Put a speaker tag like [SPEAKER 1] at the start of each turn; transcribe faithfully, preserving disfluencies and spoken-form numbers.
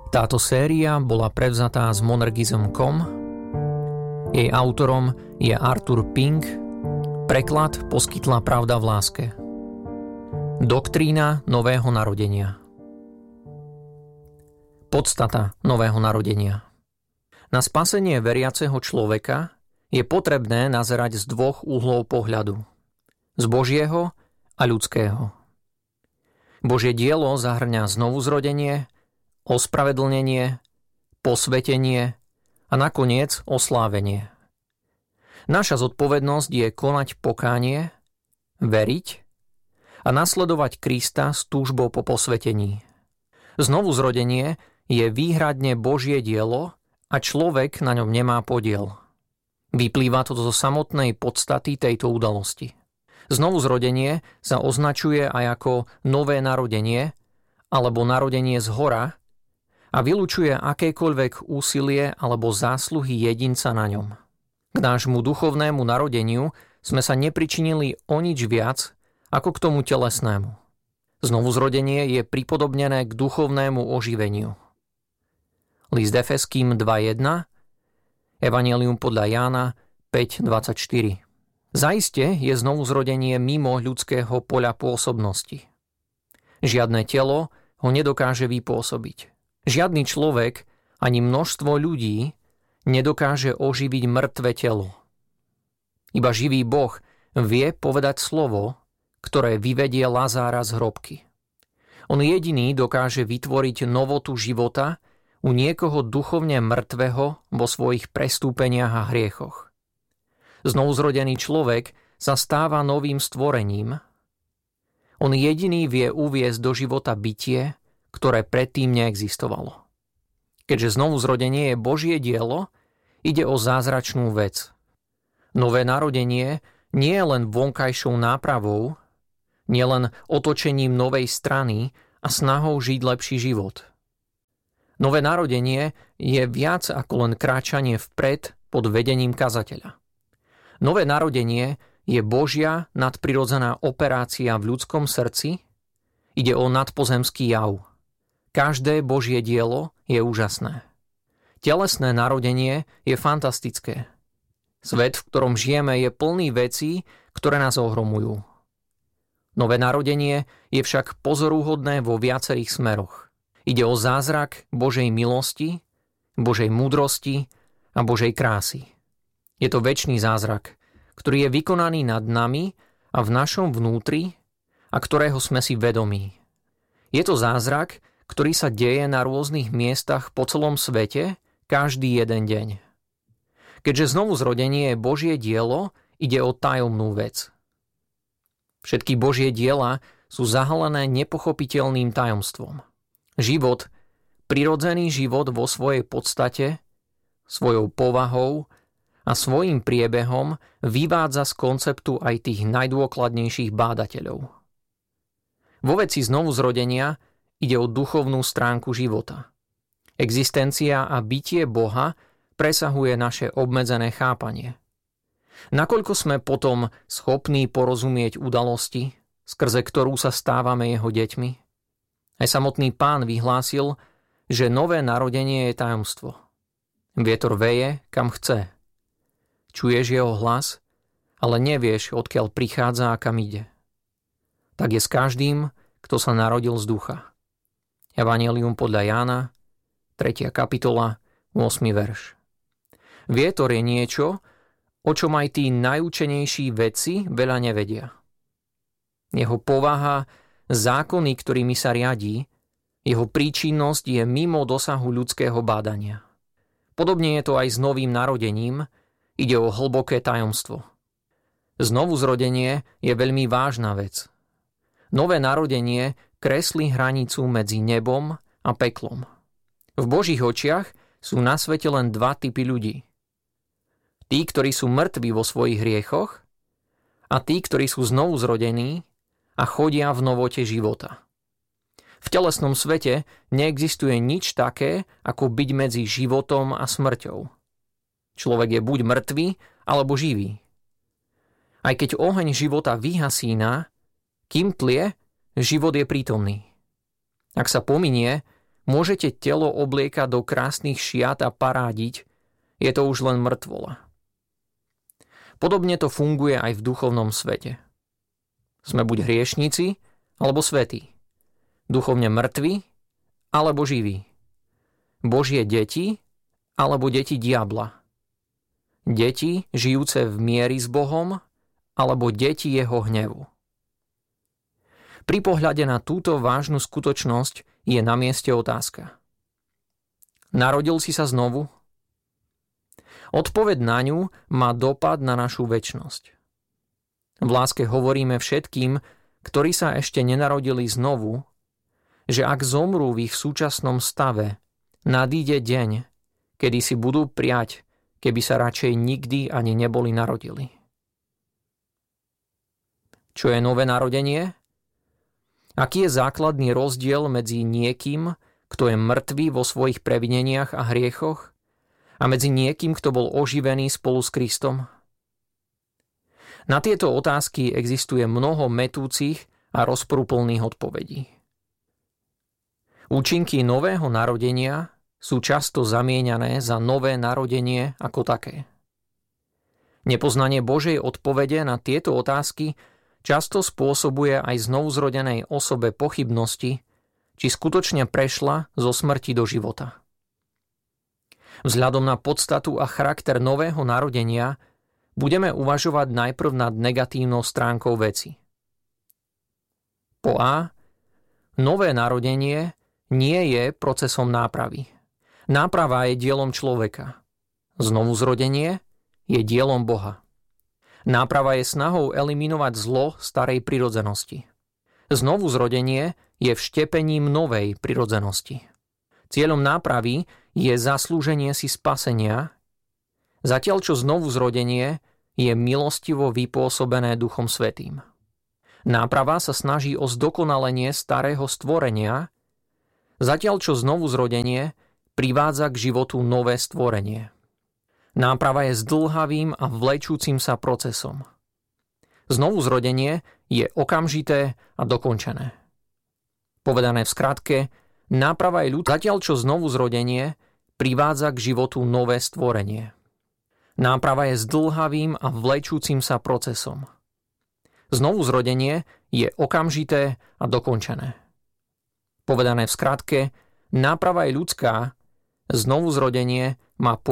[SPEAKER 1] Táto séria bola prevzatá z monergism bodka com. Jej autorom je Arthur Pink. Preklad poskytla Pravda v láske. Doktrína nového narodenia. Podstata nového narodenia. Na spasenie veriaceho človeka je potrebné nazerať z dvoch uhlov pohľadu. Z Božieho a ľudského. Božie dielo zahŕňa znovuzrodenie, ospravedlnenie, posvetenie a nakoniec oslávenie. Naša zodpovednosť je konať pokánie, veriť a nasledovať Krista s túžbou po posvetení. Znovuzrodenie je výhradne Božie dielo a človek na ňom nemá podiel. Vyplýva to zo samotnej podstaty tejto udalosti. Znovuzrodenie sa označuje aj ako nové narodenie alebo narodenie zhora a vylučuje akékoľvek úsilie alebo zásluhy jedinca na ňom. K nášmu duchovnému narodeniu sme sa nepričinili o nič viac ako k tomu telesnému. Znovuzrodenie je pripodobnené k duchovnému oživeniu. List Efeským dva jedna, Evanjelium podľa Jána päť dvadsaťštyri. Zaiste je znovuzrodenie mimo ľudského poľa pôsobnosti. Žiadne telo ho nedokáže vypôsobiť. Žiadny človek ani množstvo ľudí nedokáže oživiť mŕtve telo. Iba živý Boh vie povedať slovo, ktoré vyvedie Lazára z hrobky. On jediný dokáže vytvoriť novotu života u niekoho duchovne mŕtvého vo svojich prestúpeniach a hriechoch. Znovuzrodený človek sa stáva novým stvorením. On jediný vie uviesť do života bytie, ktoré predtým neexistovalo. Keďže znovuzrodenie je Božie dielo, ide o zázračnú vec. Nové narodenie nie je len vonkajšou nápravou, nie len otočením novej strany a snahou žiť lepší život. Nové narodenie je viac ako len kráčanie vpred pod vedením kazateľa. Nové narodenie je Božia nadprirodzená operácia v ľudskom srdci, ide o nadpozemský jav. Každé Božie dielo je úžasné. Telesné narodenie je fantastické. Svet, v ktorom žijeme, je plný vecí, ktoré nás ohromujú. Nové narodenie je však pozoruhodné vo viacerých smeroch. Ide o zázrak Božej milosti, Božej múdrosti a Božej krásy. Je to večný zázrak, ktorý je vykonaný nad nami a v našom vnútri a ktorého sme si vedomí. Je to zázrak, ktorý sa deje na rôznych miestach po celom svete každý jeden deň. Keďže znovuzrodenie je Božie dielo, ide o tajomnú vec. Všetky Božie diela sú zahalené nepochopiteľným tajomstvom. Život, prirodzený život vo svojej podstate, svojou povahou a svojím priebehom vyvádza z konceptu aj tých najdôkladnejších bádateľov. Vo veci znovuzrodenia ide o duchovnú stránku života. Existencia a bytie Boha presahuje naše obmedzené chápanie. Nakoľko sme potom schopní porozumieť udalosti, skrze ktorú sa stávame jeho deťmi? Aj samotný Pán vyhlásil, že nové narodenie je tajomstvo. Vietor veje, kam chce. Čuješ jeho hlas, ale nevieš, odkiaľ prichádza a kam ide. Tak je s každým, kto sa narodil z ducha. Evanjelium podľa Jána, tretia kapitola, ôsmy verš. Vietor je niečo, o čom aj tí najúčenejší vedci veľa nevedia. Jeho povaha, zákony, ktorými sa riadí, jeho príčinnosť je mimo dosahu ľudského bádania. Podobne je to aj s novým narodením, ide o hlboké tajomstvo. Znovuzrodenie je veľmi vážna vec. Nové narodenie kreslí hranicu medzi nebom a peklom. V Božích očiach sú na svete len dva typy ľudí. Tí, ktorí sú mŕtvi vo svojich hriechoch a tí, ktorí sú znovuzrodení a chodia v novote života. V telesnom svete neexistuje nič také, ako byť medzi životom a smrťou. Človek je buď mŕtvý, alebo živý. Aj keď oheň života vyhasína, kým tlie, život je prítomný. Ak sa pominie, môžete telo obliekať do krásnych šiat a parádiť, je to už len mŕtvola. Podobne to funguje aj v duchovnom svete. Sme buď hriešnici, alebo svätí. Duchovne mŕtvi, alebo živí. Božie deti, alebo deti diabla. Deti žijúce v mieri s Bohom, alebo deti jeho hnevu. Pri pohľade na túto vážnu skutočnosť je na mieste otázka. Narodil si sa znovu? Odpoveď na ňu má dopad na našu večnosť. V láske hovoríme všetkým, ktorí sa ešte nenarodili znovu, že ak zomrú v ich súčasnom stave, nadíde deň, kedy si budú priať, keby sa radšej nikdy ani neboli narodili. Čo je nové narodenie? Aký je základný rozdiel medzi niekým, kto je mŕtvý vo svojich previneniach a hriechoch, a medzi niekým, kto bol oživený spolu s Kristom? Na tieto otázky existuje mnoho mätúcich a rozporuplných odpovedí. Účinky nového narodenia sú často zamieňané za nové narodenie ako také. Nepoznanie Božej odpovede na tieto otázky často spôsobuje aj znovuzrodenej osobe pochybnosti, či skutočne prešla zo smrti do života. Vzhľadom na podstatu a charakter nového narodenia budeme uvažovať najprv nad negatívnou stránkou veci. Po A. Nové narodenie nie je procesom nápravy. Náprava je dielom človeka. Znovuzrodenie je dielom Boha. Náprava je snahou eliminovať zlo starej prirodzenosti. Znovuzrodenie je vštepením novej prirodzenosti. Cieľom nápravy je zaslúženie si spasenia, zatiaľ čo znovuzrodenie je milostivo vypôsobené Duchom Svätým. Náprava sa snaží o zdokonalenie starého stvorenia, zatiaľ čo znovuzrodenie privádza k životu nové stvorenie. Náprava je zdĺhavým a vlečúcim sa procesom. Znovuzrodenie je okamžité a dokončené. Povedané v skratke, náprava je ľud, zatiaľ čo znovuzrodenie privádza k životu nové stvorenie. Náprava je zdĺhavým a vlečúcim sa procesom. Znovuzrodenie je okamžité a dokončené. Povedané v skratke, náprava je ľudská, znovuzrodenie má